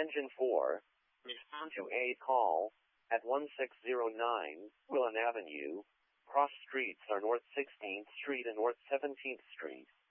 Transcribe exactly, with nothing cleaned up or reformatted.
Engine four, respond to a call at one six zero nine, Willen Avenue. Cross streets are North sixteenth Street and North seventeenth Street.